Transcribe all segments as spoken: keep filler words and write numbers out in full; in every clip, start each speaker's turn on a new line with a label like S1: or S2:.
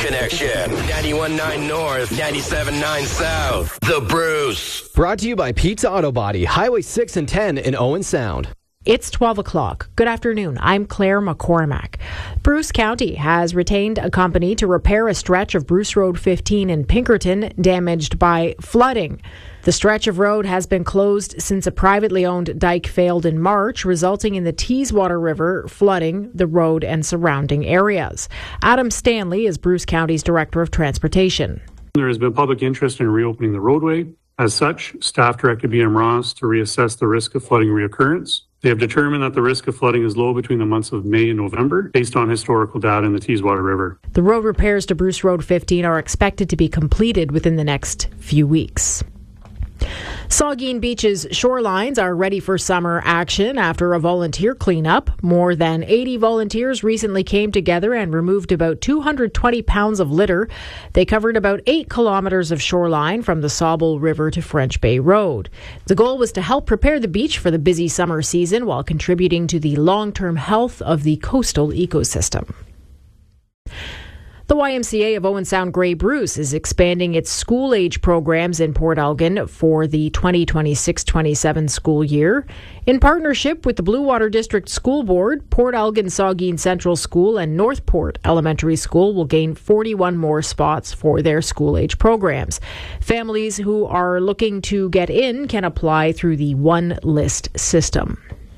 S1: Connection. ninety-one point nine North, ninety-seven point nine South. The Bruce.
S2: Brought to you by Pizza Auto Body, Highway six and ten in Owen Sound.
S3: It's twelve o'clock. Good afternoon. I'm Claire McCormack. Bruce County has retained a company to repair a stretch of Bruce Road fifteen in Pinkerton damaged by flooding. The stretch of road has been closed since a privately owned dike failed in March, resulting in the Teeswater River flooding the road and surrounding areas. Adam Stanley is Bruce County's Director of Transportation.
S4: There has been public interest in reopening the roadway. As such, staff directed B M Ross to reassess the risk of flooding reoccurrence. They have determined that the risk of flooding is low between the months of May and November, based on historical data in the Teeswater River.
S3: The road repairs to Bruce Road fifteen are expected to be completed within the next few weeks. Saugeen Beach's shorelines are ready for summer action after a volunteer cleanup. More than eighty volunteers recently came together and removed about two hundred twenty pounds of litter. They covered about eight kilometres of shoreline from the Sauble River to French Bay Road. The goal was to help prepare the beach for the busy summer season while contributing to the long-term health of the coastal ecosystem. The Y M C A of Owen Sound Grey Bruce is expanding its school-age programs in Port Elgin for the twenty twenty-six twenty-seven school year. In partnership with the Blue Water District School Board, Port Elgin Saugeen Central School and Northport Elementary School will gain forty-one more spots for their school-age programs. Families who are looking to get in can apply through the One List system.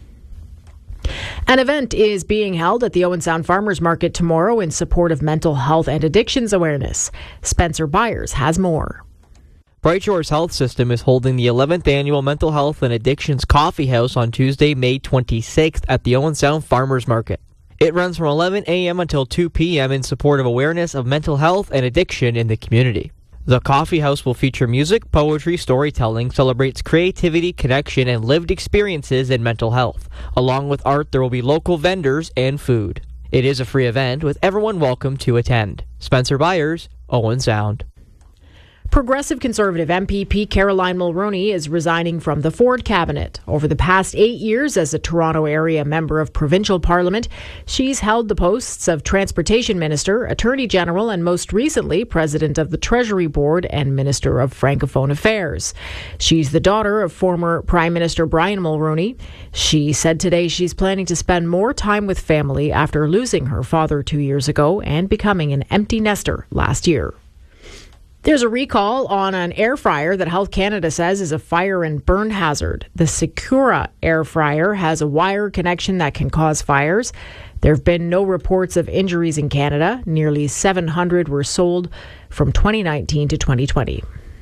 S3: An event is being held at the Owen Sound Farmers Market tomorrow in support of mental health and addictions awareness. Spencer Byers has more.
S5: Bright Shores Health System is holding the eleventh Annual Mental Health and Addictions Coffee House on Tuesday, May twenty-sixth at the Owen Sound Farmers Market. It runs from eleven a.m. until two p.m. in support of awareness of mental health and addiction in the community. The coffee house will feature music, poetry, storytelling, celebrates creativity, connection, and lived experiences in mental health. Along with art, there will be local vendors and food. It is a free event with everyone welcome to attend. Spencer Byers, Owen Sound.
S3: Progressive Conservative M P P Caroline Mulroney is resigning from the Ford cabinet. Over the past eight years as a Toronto area member of provincial parliament, she's held the posts of Transportation Minister, Attorney General, and most recently President of the Treasury Board and Minister of Francophone Affairs. She's the daughter of former Prime Minister Brian Mulroney. She said today she's planning to spend more time with family after losing her father two years ago and becoming an empty nester last year. There's a recall on an air fryer that Health Canada says is a fire and burn hazard. The Secura air fryer has a wire connection that can cause fires. There have been no reports of injuries in Canada. Nearly seven hundred were sold from twenty nineteen to twenty twenty.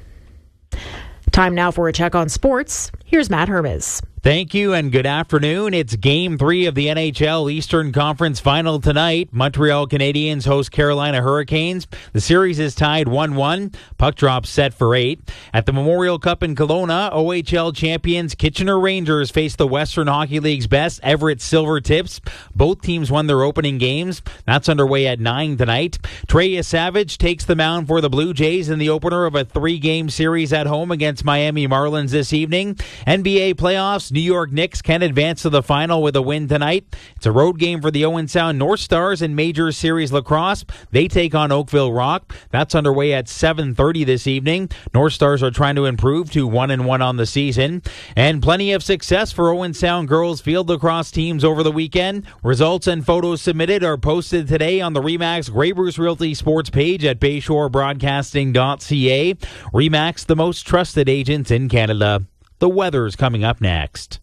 S3: Time now for a check on sports. Here's Matt Hermes.
S6: Thank you and good afternoon. It's Game three of the N H L Eastern Conference Final tonight. Montreal Canadiens host Carolina Hurricanes. The series is tied one one. Puck drop set for eight. At the Memorial Cup in Kelowna, O H L champions Kitchener Rangers face the Western Hockey League's best, Everett Silvertips. Both teams won their opening games. That's underway at nine tonight. Trey Savage takes the mound for the Blue Jays in the opener of a three-game series at home against Miami Marlins this evening. N B A playoffs. New York Knicks can advance to the final with a win tonight. It's a road game for the Owen Sound North Stars in Major Series Lacrosse. They take on Oakville Rock. That's underway at seven thirty this evening. North Stars are trying to improve to one and one on the season. And plenty of success for Owen Sound girls field lacrosse teams over the weekend. Results and photos submitted are posted today on the RE/MAX Grey Bruce Realty Sports page at bayshore broadcasting dot c a. RE/MAX, the most trusted agents in Canada. The weather's coming up next.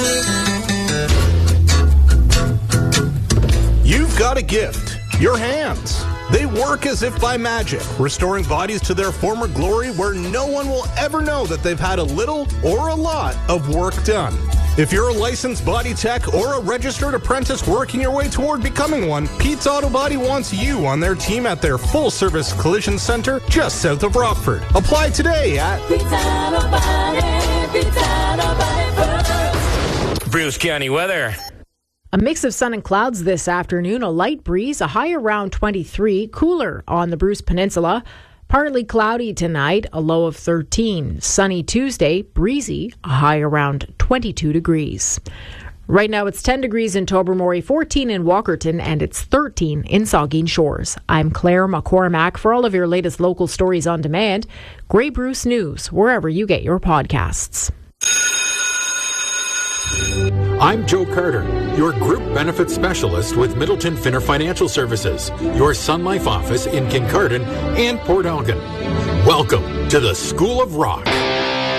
S7: You've got a gift. Your hands. They work as if by magic, restoring bodies to their former glory where no one will ever know that they've had a little or a lot of work done. If you're a licensed body tech or a registered apprentice working your way toward becoming one, Pete's Auto Body wants you on their team at their full-service collision center just south of Rockford. Apply today at Pete's Auto Body, Pete's Auto
S1: Body. Bruce County weather.
S3: A mix of sun and clouds this afternoon, a light breeze, a high around twenty-three, cooler on the Bruce Peninsula. Partly cloudy tonight, a low of thirteen. Sunny Tuesday, breezy, a high around twenty-two degrees. Right now it's ten degrees in Tobermory, fourteen in Walkerton, and it's thirteen in Saugeen Shores. I'm Claire McCormack. For all of your latest local stories on demand, Grey Bruce News, wherever you get your podcasts.
S8: I'm Joe Carter, your group benefits specialist with Middleton Finner Financial Services, your Sun Life office in Kincardine and Port Elgin. Welcome to the School of Rock.